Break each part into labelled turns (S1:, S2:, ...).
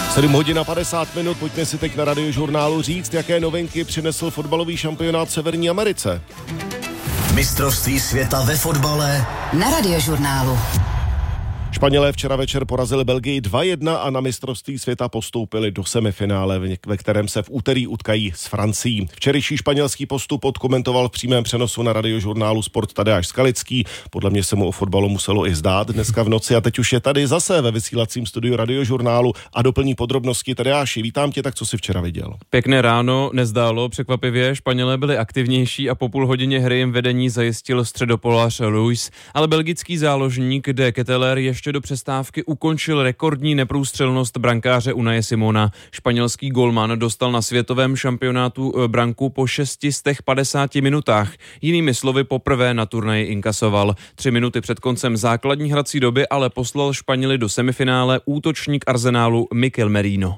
S1: 7 hodin a 50 minut, pojďme si teď na Radiožurnálu říct, jaké novinky přinesl fotbalový šampionát v Severní Americe.
S2: Mistrovství světa ve fotbale
S3: na Radiožurnálu.
S1: Španělé včera večer porazili Belgii 2-1 a na mistrovství světa postoupili do semifinále, ve kterém se v úterý utkají s Francií. Včerejší španělský postup odkomentoval v přímém přenosu na Radiožurnálu Sport Tadeáš Skalický. Podle mě se mu o fotbalu muselo i zdát dneska v noci a teď už je tady zase ve vysílacím studiu Radiožurnálu a doplní podrobnosti. Tadeáši, vítám tě, tak co jsi včera viděl?
S4: Pěkné ráno, nezdálo, překvapivě, Španělé byli aktivnější a po půl hodině hry jim vedení zajistil středopolař Ruiz, ale belgický záložník De Ketelaere ještě do přestávky ukončil rekordní neprůstřelnost brankáře Unaje Simona. Španělský golman dostal na světovém šampionátu branku po 650 minutách. Jinými slovy poprvé na turnaji inkasoval. 3 minuty před koncem základní hrací doby ale poslal Španěly do semifinále útočník Arsenálu Mikel Merino.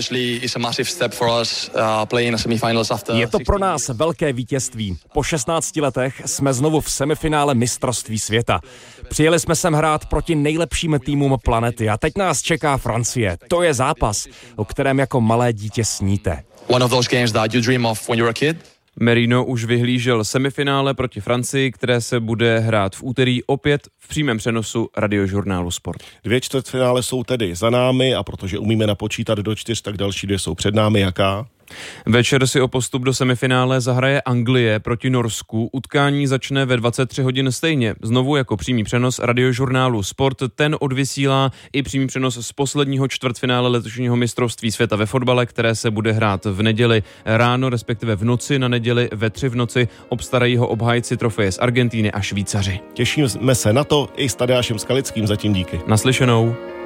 S5: Je to pro nás velké vítězství. Po 16 letech jsme znovu v semifinále mistrovství světa. Přijeli jsme sem hrát proti nejlepším týmům planety a teď nás čeká Francie. To je zápas, o kterém jako malé dítě sníte.
S4: Merino už vyhlížel semifinále proti Francii, které se bude hrát v úterý opět v přímém přenosu Radiožurnálu Sport.
S1: 2 čtvrtfinále jsou tedy za námi a protože umíme napočítat do 4, tak další 2 jsou před námi. Jaká?
S4: Večer si o postup do semifinále zahraje Anglie proti Norsku. Utkání začne ve 23 hodin stejně. Znovu jako přímý přenos Radiožurnálu Sport. Ten odvysílá i přímý přenos z posledního čtvrtfinále letošního mistrovství světa ve fotbale, které se bude hrát v neděli ráno, respektive v noci na neděli ve 3 v noci. Obstarají ho obhájci trofeje z Argentíny a Švýcaři.
S1: Těšíme se na to i s Tadeášem Skalickým. Zatím díky.
S4: Naslyšenou.